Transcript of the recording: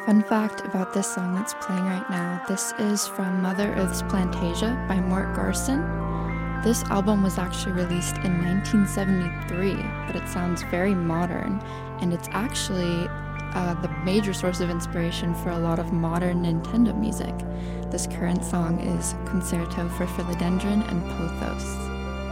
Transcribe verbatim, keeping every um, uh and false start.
Fun fact about this song that's playing right now, this is from Mother Earth's Plantasia by Mort Garson. This album was actually released in nineteen seventy-three, but it sounds very modern, and it's actually uh, the major source of inspiration for a lot of modern Nintendo music. This current song is Concerto for Philodendron and Pothos.